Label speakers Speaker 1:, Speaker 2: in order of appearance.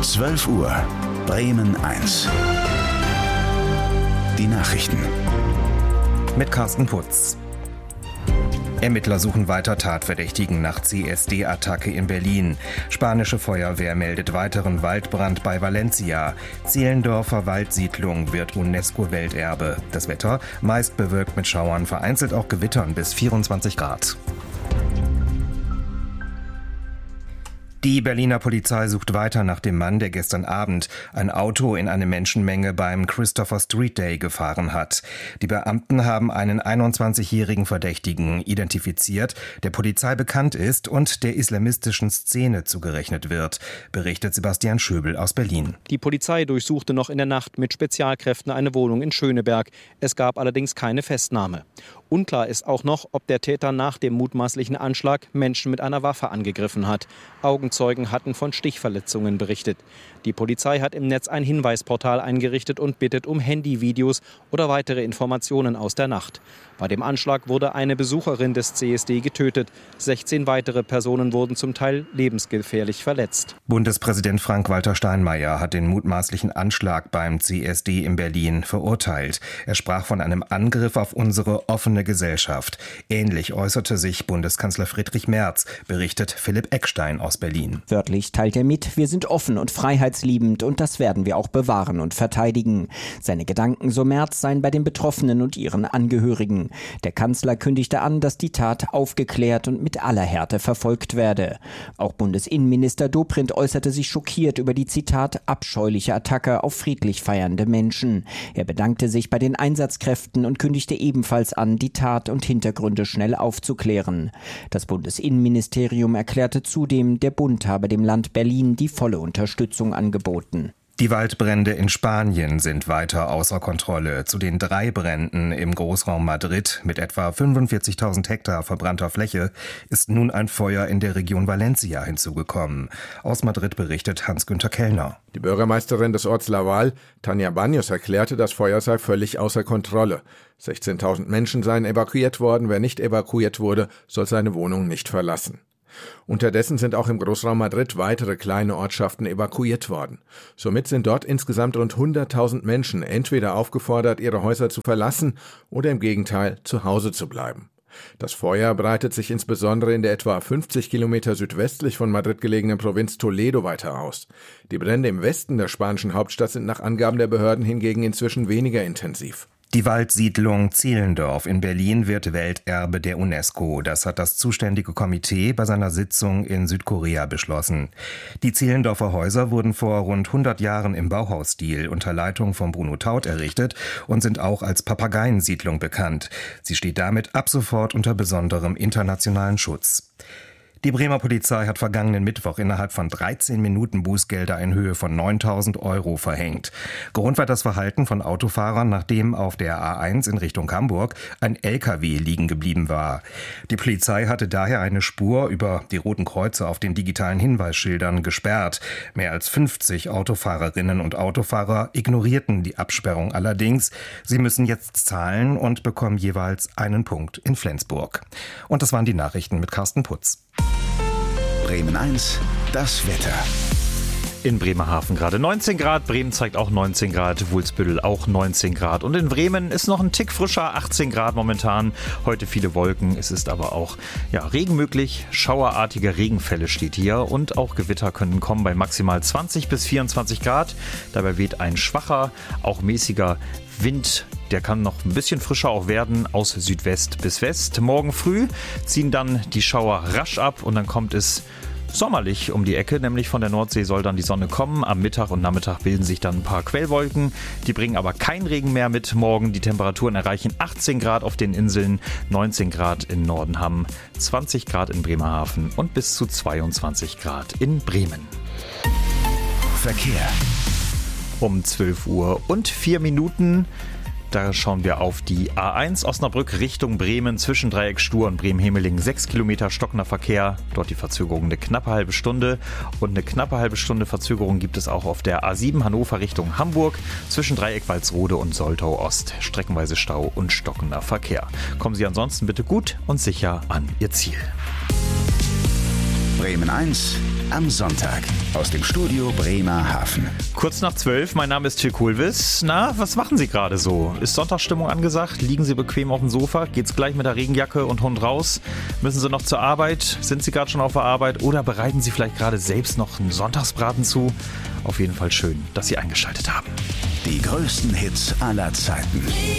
Speaker 1: 12 Uhr, Bremen 1. Die Nachrichten.
Speaker 2: Mit Carsten Putz. Ermittler suchen weiter Tatverdächtigen nach CSD-Attacke in Berlin. Spanische Feuerwehr meldet weiteren Waldbrand bei Valencia. Zehlendorfer Waldsiedlung wird UNESCO-Welterbe. Das Wetter meist bewölkt mit Schauern, vereinzelt auch Gewittern bis 24 Grad. Die Berliner Polizei sucht weiter nach dem Mann, der gestern Abend ein Auto in eine Menschenmenge beim Christopher Street Day gefahren hat. Die Beamten haben einen 21-jährigen Verdächtigen identifiziert, der Polizei bekannt ist und der islamistischen Szene zugerechnet wird, berichtet Sebastian Schöbel aus Berlin.
Speaker 3: Die Polizei durchsuchte noch in der Nacht mit Spezialkräften eine Wohnung in Schöneberg. Es gab allerdings keine Festnahme. Unklar ist auch noch, ob der Täter nach dem mutmaßlichen Anschlag Menschen mit einer Waffe angegriffen hat. Augenzeugen hatten von Stichverletzungen berichtet. Die Polizei hat im Netz ein Hinweisportal eingerichtet und bittet um Handyvideos oder weitere Informationen aus der Nacht. Bei dem Anschlag wurde eine Besucherin des CSD getötet. 16 weitere Personen wurden zum Teil lebensgefährlich verletzt.
Speaker 2: Bundespräsident Frank-Walter Steinmeier hat den mutmaßlichen Anschlag beim CSD in Berlin verurteilt. Er sprach von einem Angriff auf unsere offene Gesellschaft. Ähnlich äußerte sich Bundeskanzler Friedrich Merz, berichtet Philipp Eckstein aus Berlin.
Speaker 4: Wörtlich teilt er mit, wir sind offen und freiheitsliebend und das werden wir auch bewahren und verteidigen. Seine Gedanken, so Merz, seien bei den Betroffenen und ihren Angehörigen. Der Kanzler kündigte an, dass die Tat aufgeklärt und mit aller Härte verfolgt werde. Auch Bundesinnenminister Dobrindt äußerte sich schockiert über die, Zitat, abscheuliche Attacke auf friedlich feiernde Menschen. Er bedankte sich bei den Einsatzkräften und kündigte ebenfalls an, die Tat und Hintergründe schnell aufzuklären. Das Bundesinnenministerium erklärte zudem, der Bund habe dem Land Berlin die volle Unterstützung angeboten.
Speaker 2: Die Waldbrände in Spanien sind weiter außer Kontrolle. Zu den 3 Bränden im Großraum Madrid mit etwa 45.000 Hektar verbrannter Fläche ist nun ein Feuer in der Region Valencia hinzugekommen. Aus Madrid berichtet Hans-Günther Kellner.
Speaker 5: Die Bürgermeisterin des Orts Laval, Tania Baños, erklärte, das Feuer sei völlig außer Kontrolle. 16.000 Menschen seien evakuiert worden. Wer nicht evakuiert wurde, soll seine Wohnung nicht verlassen. Unterdessen sind auch im Großraum Madrid weitere kleine Ortschaften evakuiert worden. Somit sind dort insgesamt rund 100.000 Menschen entweder aufgefordert, ihre Häuser zu verlassen oder im Gegenteil zu Hause zu bleiben. Das Feuer breitet sich insbesondere in der etwa 50 Kilometer südwestlich von Madrid gelegenen Provinz Toledo weiter aus. Die Brände im Westen der spanischen Hauptstadt sind nach Angaben der Behörden hingegen inzwischen weniger intensiv.
Speaker 2: Die Waldsiedlung Zehlendorf in Berlin wird Welterbe der UNESCO. Das hat das zuständige Komitee bei seiner Sitzung in Südkorea beschlossen. Die Zehlendorfer Häuser wurden vor rund 100 Jahren im Bauhausstil unter Leitung von Bruno Taut errichtet und sind auch als Papageiensiedlung bekannt. Sie steht damit ab sofort unter besonderem internationalen Schutz. Die Bremer Polizei hat vergangenen Mittwoch innerhalb von 13 Minuten Bußgelder in Höhe von 9.000 € verhängt. Grund war das Verhalten von Autofahrern, nachdem auf der A1 in Richtung Hamburg ein LKW liegen geblieben war. Die Polizei hatte daher eine Spur über die roten Kreuze auf den digitalen Hinweisschildern gesperrt. Mehr als 50 Autofahrerinnen und Autofahrer ignorierten die Absperrung allerdings. Sie müssen jetzt zahlen und bekommen jeweils einen Punkt in Flensburg. Und das waren die Nachrichten mit Carsten Putz.
Speaker 1: Bremen 1, das Wetter.
Speaker 6: In Bremerhaven gerade 19 Grad, Bremen zeigt auch 19 Grad, Wulsbüttel auch 19 Grad. Und in Bremen ist noch ein Tick frischer, 18 Grad momentan. Heute viele Wolken, es ist aber auch Regen möglich. Schauerartige Regenfälle steht hier und auch Gewitter können kommen bei maximal 20 bis 24 Grad. Dabei weht ein schwacher, auch mäßiger Wind. Der kann noch ein bisschen frischer auch werden, aus Südwest bis West. Morgen früh ziehen dann die Schauer rasch ab und dann kommt es sommerlich um die Ecke, nämlich von der Nordsee soll dann die Sonne kommen. Am Mittag und Nachmittag bilden sich dann ein paar Quellwolken. Die bringen aber keinen Regen mehr mit morgen. Die Temperaturen erreichen 18 Grad auf den Inseln, 19 Grad im Norden Hamm, 20 Grad in Bremerhaven und bis zu 22 Grad in Bremen.
Speaker 1: Verkehr.
Speaker 6: Um 12 Uhr und 4 Minuten. Da schauen wir auf die A1 Osnabrück Richtung Bremen zwischen Dreieck Stur und Bremen-Hemeling. 6 Kilometer stockender Verkehr. Dort die Verzögerung eine knappe halbe Stunde. Und eine knappe halbe Stunde Verzögerung gibt es auch auf der A7 Hannover Richtung Hamburg zwischen Dreieck Walsrode und Soltau Ost. Streckenweise Stau und stockender Verkehr. Kommen Sie ansonsten bitte gut und sicher an Ihr Ziel.
Speaker 1: Bremen 1, am Sonntag aus dem Studio Bremerhaven.
Speaker 6: Kurz nach 12, mein Name ist Till Kulvis. Na, was machen Sie gerade so? Ist Sonntagsstimmung angesagt? Liegen Sie bequem auf dem Sofa? Geht's gleich mit der Regenjacke und Hund raus? Müssen Sie noch zur Arbeit? Sind Sie gerade schon auf der Arbeit? Oder bereiten Sie vielleicht gerade selbst noch einen Sonntagsbraten zu? Auf jeden Fall schön, dass Sie eingeschaltet haben.
Speaker 1: Die größten Hits aller Zeiten.